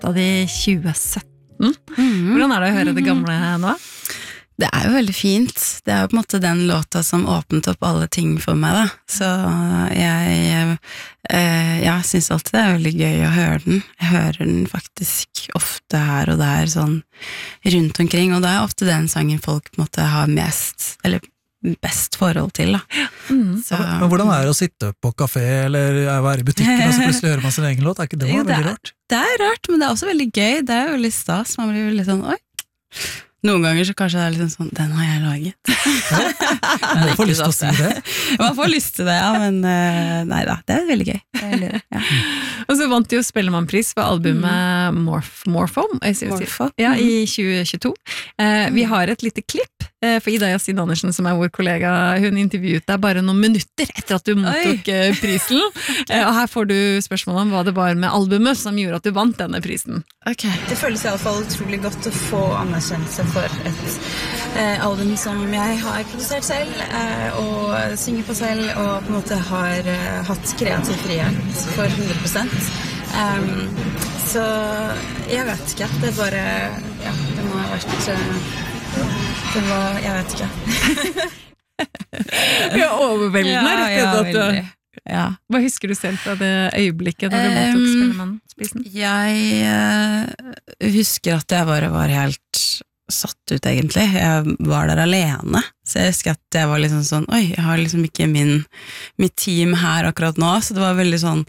låta di 2017. Hvordan det å høre det gamle nå? Det jo veldig fint. Det jo på en måte den låta som åpnet opp alle ting for meg da. Så jeg synes alltid det veldig gøy å høre den. Jeg hører den faktisk ofte her og der sånn rundt omkring, og det ofte den sangen folk på en måte har mest, eller best forhold til da. Så, men hvordan det å sitte på kafé eller være i butikken og så plutselig hører man sin egen låt? Ikke det veldig rart? Det rart, men det også veldig gøy. Det jo veldig stas. Man blir veldig sånn, oi. Noen ganger så kanskje det liksom sånn, den har jeg laget. Man får lyst til å si det. Man får lyst til det, ja, men neida, det veldig gøy. Det veldig, ja. Og så vant du jo Spellemannpris for albumet Morpho, ja, i 2022. Vi har et lite klipp, for Ida Yasin Andersen, som vår kollega, hun intervjuet deg bare noen minutter etter at du mottok prisen. Og her får du spørsmål om hva det var med albumet som gjorde at du vant denne prisen. Okay. Det føles i alle fall utrolig godt å få anerkjennelse for et album som jeg har produsert selv, og synger på selv, og på en måte har hatt kreativ frihet for 100%. Så jeg vet ikke, det bare, ja, det må ha vært, jeg vet ikke. Ja, overveldende, veldig. Ja. Hva husker du selv fra det øyeblikket når du mottok Spellemannprisen? Jeg husker at jeg bare var helt satt ut egentlig. Jeg var der alene, så jeg husker at jeg var liksom sånn, oi, jeg har liksom ikke mitt team her akkurat nå, så det var veldig sånn,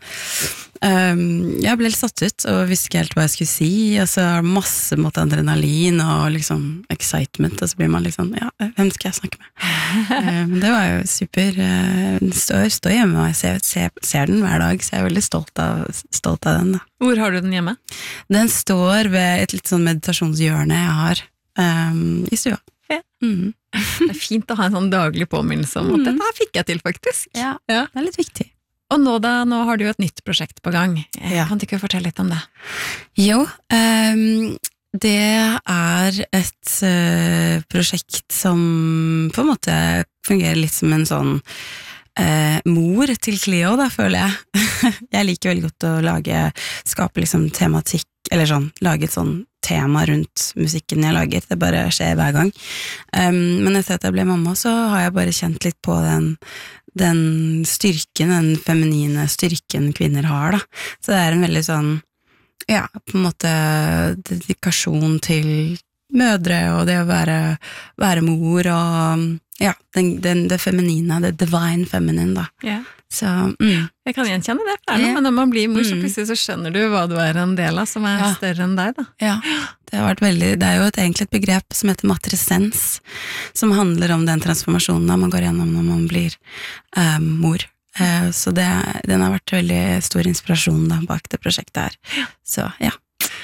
jeg ble litt satt ut, og visste ikke helt hva jeg skulle si, og så har det masse måte adrenalin og liksom excitement, og så blir man liksom, ja, hvem skal jeg snakke med? Men det var jo super, står hjemme, og jeg ser den hver dag, så jeg veldig stolt av den da. Hvor har du den hjemme? Den står ved et litt sånn meditasjonshjørne jeg har, i stua. Ja. Det fint å ha en sånn daglig påminnelse om at dette her fikk jeg til faktisk. Ja, det litt viktig. Og nå har du jo et nytt prosjekt på gang. Kan du ikke fortelle litt om det? Jo, det et prosjekt som på en måte fungerer litt som en sånn mor til Cleo da, føler jeg. Jeg liker veldig godt å skape liksom tematikk, eller sånn, lage et sånn tema rundt musikken jeg lager, det bare skjer hver gang. Men etter at jeg ble mamma, så har jeg bare kjent litt på den styrken, den feminine styrken kvinner har da. Så det en veldig sånn, ja, på en måte dedikasjon til mødre, og det å være mor, og ja, det feminine, det divine feminine da. Ja. Så, Jeg kan gjenkjenne det, men når man blir mor, så plutselig så skjønner du hva du en del av som større enn deg da. Ja, det har vært veldig, det jo egentlig et begrep som heter matresens, som handler om den transformasjonen man går gjennom når man blir mor. Så den har vært veldig stor inspirasjon da, bak det prosjektet her. Så, ja.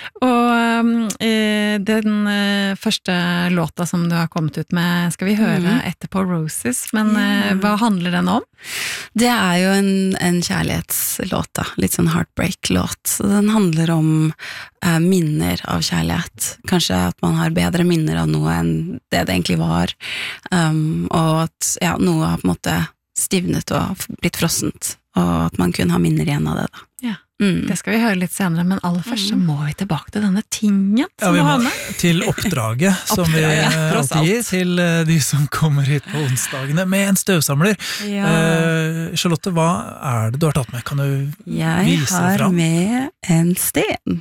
Og den første låta som du har kommet ut med skal vi høre etterpå, Roses, men hva handler den om? Det jo en kjærlighetslåt da, litt sånn heartbreak-låt, så den handler om minner av kjærlighet, kanskje at man har bedre minner av noe enn det egentlig var, og at noe har på en måte stivnet og blitt frossent, og at man kun har minner igjen av det da. Ja. Det skal vi høre litt senere, men aller først så må vi tilbake til denne tingen som du har med. Til oppdraget som vi alltid gir til de som kommer hit på onsdagene med en støvsamler. Charlotte, hva det du har tatt med? Kan du vise fram? Jeg har med en sten.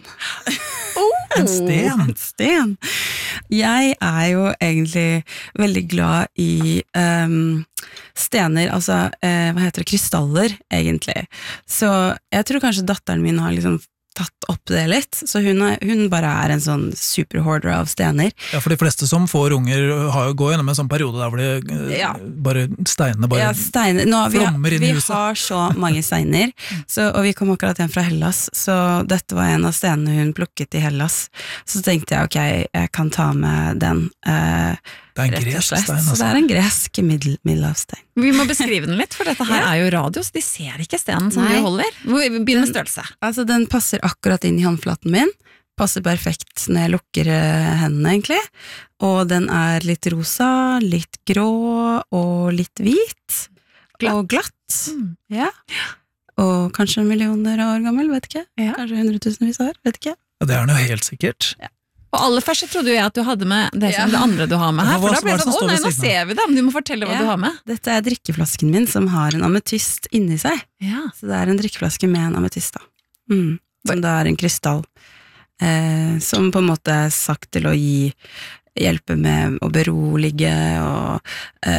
En sten. Jeg jo egentlig veldig glad i stener, altså, hva heter det, krystaller, egentlig. Så jeg tror kanskje datteren min har liksom tatt opp det litt, så hun bare en sånn superhoarder av stener. Ja, for de fleste som får unger går gjennom en sånn periode der hvor steinene bare flommer inn i huset. Vi har så mange steiner, og vi kom akkurat hjem fra Hellas, så dette var en av stenene hun plukket i Hellas. Så tenkte jeg, ok, jeg kan ta med den, det en gresk stein, altså. Så det en gresk middelhavsstein. Vi må beskrive den litt, for dette her jo radio, så de ser ikke stenen som du holder. Vi begynner med størrelse. Altså, den passer akkurat inn i håndflaten min, passer perfekt når jeg lukker hendene egentlig, og den litt rosa, litt grå og litt hvit, og glatt. Ja. Og kanskje millioner år gammel, vet ikke. Kanskje 100 000 år, vet ikke. Ja, det er noe helt sikkert. Ja. Og aller først så trodde jeg at du hadde med det som det andre du har med her, for da ble det sånn, nei, nå ser vi det, men du må fortelle hva du har med. Dette er drikkeflasken min som har en ametyst inni seg. Ja. Så det er en drikkeflaske med en ametyst da. Som da er en krystall, som på en måte er sagt til å hjelpe med å berolige og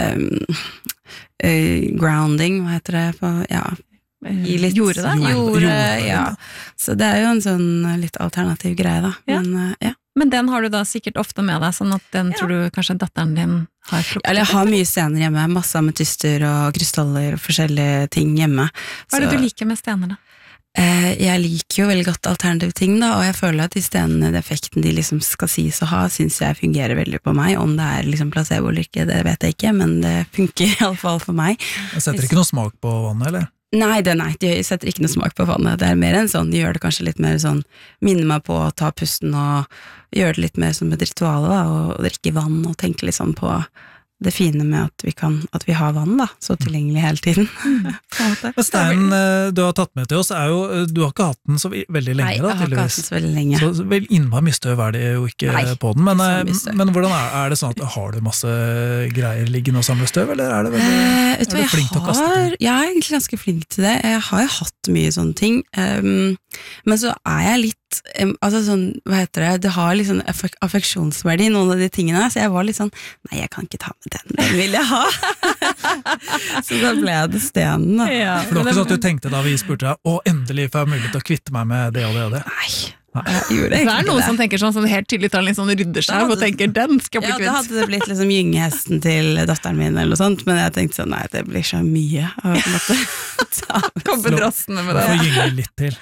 grounding, hva heter det på, Jorde det? Jorde, ja. Så det er jo en sånn litt alternativ greie da, men ja. Men den har du da sikkert ofte med deg, sånn at den tror du kanskje datteren din har plukket? Eller jeg har mye stener hjemme, masse ametyster og krystaller og forskjellige ting hjemme. Hva er det du liker med stener da? Jeg liker jo veldig godt alternative ting da, og jeg føler at de stenene, den effekten de liksom skal sies å ha, synes jeg fungerer veldig på meg. Om det er liksom placebo eller ikke, det vet jeg ikke, men det funker i alle fall for meg. Jeg setter ikke noe smak på vannet, eller? Nei, de setter ikke noe smak på vannet. Det er mer enn sånn, de gjør det kanskje litt mer sånn, minner meg på å ta pusten og gjøre det litt mer som et ritual da, og drikke vann og tenke litt sånn på det fine med at vi har vann da, så tilgjengelig hele tiden. Steinen du har tatt med til oss er jo, du har ikke hatt den så veldig lenge. Nei, jeg har ikke hatt den så veldig lenge. Så vel innmari mye støv er det jo ikke på den, men hvordan er det sånn at har du masse greier liggende og samle støv, eller er det er du flink til å kaste ting? Jeg er egentlig ganske flink til det, jeg har jo hatt mye sånne ting, men så er jeg litt, altså sånn, hva heter det, det har litt sånn affeksjonsverdi i noen av de tingene, så jeg var litt sånn, nei, jeg kan ikke ta med den vil jeg ha. Så da ble det stenen da. Ja, for det var ikke sånn at du tenkte da vi spurte deg, endelig får jeg mulighet til å kvitte meg med det og det og det? Nei. Det er noen som tenker sånn helt tydelig tar en litt sånn rydderskjerv og tenker den skal bli kvitt. Ja, da hadde det blitt liksom gyngehesten til datteren min eller noe sånt, men jeg tenkte sånn, nei, det blir så mye å måtte ta med. Komme drassende med det. Få gynge litt til.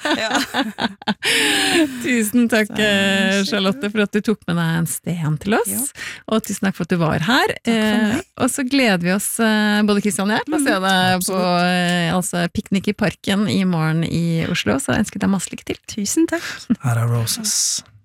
Tusen takk, Charlotte, for at du tok med deg en sten til oss, og tusen takk for at du var her. Og så gleder vi oss, både Kristian og jeg, til å se deg på piknik i parken i morgen i Oslo, så ønsker jeg deg masse lykke til. Tusen takk. Her er Roses.